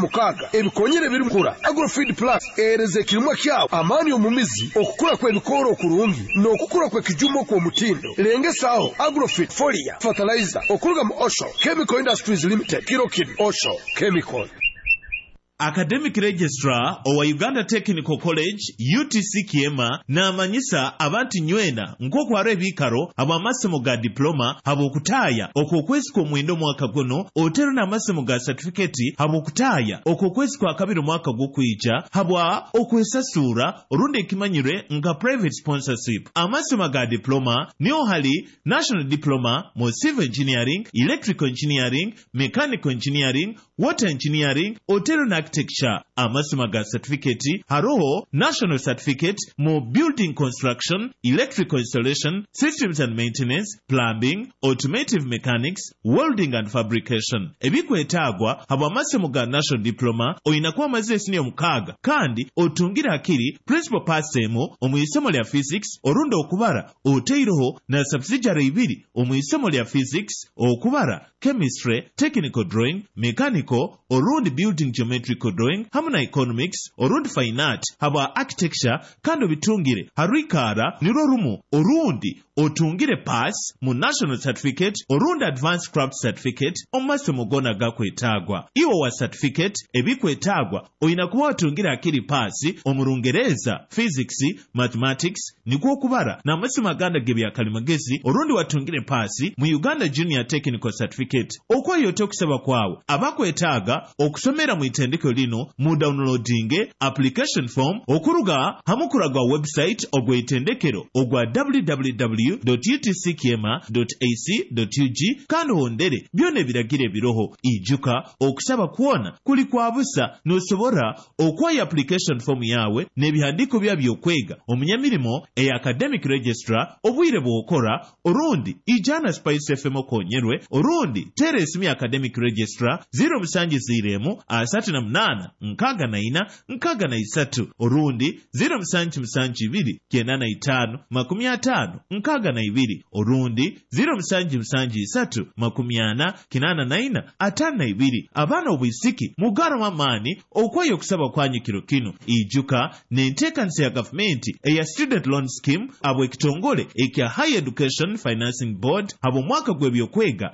mukaga ebikonyere biri mukura Agrofeed Plus ereze kirumwa kyawo amani omumizi okukura kw'ebikoro kurungi n'okukura kw'ekijumo kw'omutindo lengesaho Agrofeed Folia Fertilizer okuruga mu Osho Chemical Industries Limited Kirokid Osho Chemical. Academic Registrar owa Uganda Technical College UTC Kiema n'amanyisa abantu nywena nk'okwara ebikaro ab'amasomo ga diploma habw'okutaaya okw'okwezi kw'omwenda omwaka guno otero n'amasomo ga certificate habw'okutaaya okw'okwezi kwa kabiri omwaka gw'okwija habwa okwesasuura olundi ekimanyirwe nga private sponsorship. Amasomo ga diploma niyo hali National Diploma mu Civil Engineering, Electrical Engineering, Mechanical Engineering, Water Engineering, otero na architecture. Amasomo ga certificate haroho National Certificate mu Building Construction, Electrical Installation, Systems and Maintenance, Plumbing, Automotive Mechanics, Welding and Fabrication. Ebikwetagwa habwa amasomo ga National Diploma oyinakuwa amazire senior mukaga kandi otungira akiri principal passemo omuisomo lya physics orundo okubara oteiroho na subsidiary ibiri omuisomo lya physics okubara chemistry, technical drawing, mechanical orundi building geometrical drawing hamuna economics orundi fine art habwa architecture kandi obitungire harikara niro rumu orundi otungire pass mu National Certificate orundi Advanced Craft Certificate omumasomo gona gakwetagwa. Iwo wa certificate ebikwetagwa oyinakuba otungire akiri pass omurungereza physics, mathematics nikwo okubara n'amasomo aganda g'ebyakalimagezi orundi watungire pass mu Uganda Junior Technical Certificate. Okwayote okusaba kwawe abakwetaga okusomera mu itendeko lino mu downloading application form okuruga hamukuraga website ogwa itendekero ogwa www.utckiema.ac.ug kandi hondere byone ebiragire biroho ijuka okusaba kuona kuli kwa busa nosobora okwaya application form yawe n'ebihandiko byabyo kwega omunyamirimo academic registrar obwire bwokora orundi ijana Spice FM okonyerwe orundi teresimi academic registrar 0 asatu na mnana nkaga na ina nkaga na isatu orundi 0 kenda na itano makumi atano nkaga na ibiri orundi 0 isatu makumi ana kinana na ina atano na ibiri. Abana obwisiki mugara mamani okwayo kusaba kwanyu kiro kino ijuka n'enteekanisa ya gavumenti eya student loan scheme abwe kitongole ekya Higher Education Financing Board abo mwaka gw'ebyokwega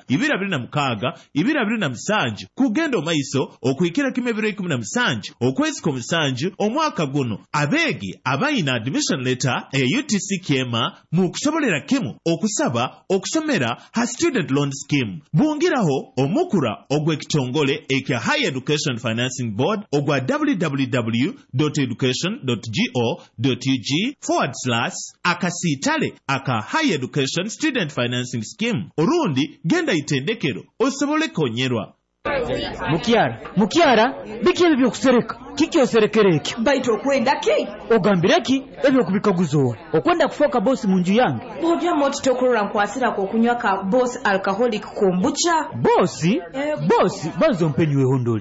2026 kugenda omaiso okwikira kimebiro 17 okwezi kw'omusanju omwaka guno abegi abayina admission letter eya UTC Kiema mu kusobolera kimu okusaba okusomera ha student loan scheme. Bungiraho omukura ogw'ekitongole ekya Higher Education Financing Board ogwa www.education.go.ug/akasitale aka Higher Education Student Financing Scheme orundi genda itendekero osobole konyerwa. Mukiara biki ebyo byokusereka kiki oserekereke baito okwenda ki ogambireki ebyo kubikaguzowa okwenda kufoka boss munju yange bojja moti tokorora nkwasira ko kunywa ka boss alcoholic kombucha boss banzo mpenywe hondoli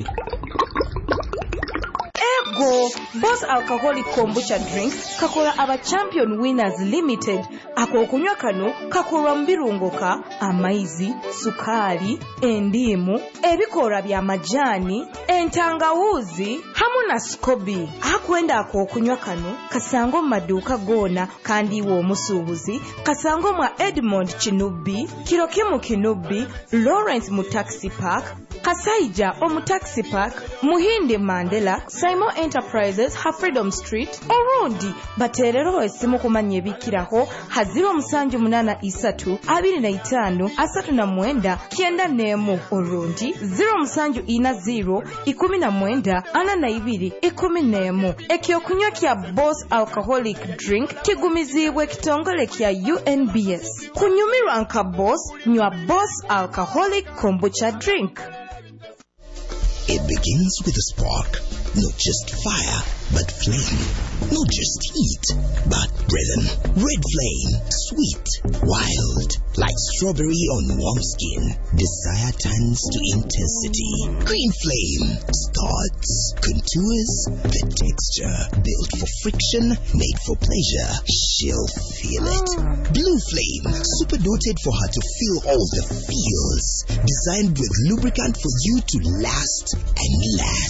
Go Boss Alcoholic Kombucha Drink kakola aba Champion Winners Limited. Ako okunywa kano kakola mbirungoka amaizi, sukali, endimu, ebikora bya majani, entangawuzi hamu na scoby. Akwenda ako okunywa kano kasango maduka gona kandi wo musubuzi kasango mwa Edmond Chinubi, Kirokimu Kinubi, Lawrence mu Taxi Park, Kasaija omu Taxi Park, Muhinde Mandela, Simon Enterprises ha Freedom Street orundi baterero esimu kumanye bikiraho ha 0783 25 39 kenda nemu orundi 0740 19 42 11 ekyo kunywa kya Boss Alcoholic Drink kigumizibwe kitongole kya UNBS kunyumirwa nka Boss nywa Boss Alcoholic Kombucha Drink. It begins with a spark, not just fire, but flame. Not just heat, but rhythm. Red flame, sweet, wild, like strawberry on warm skin. Desire turns to intensity. Green flame starts, contours, the texture. Built for friction, made for pleasure. She'll feel it. Blue flame, super doted for her to feel all the feels. Designed with lubricant for you to last and last.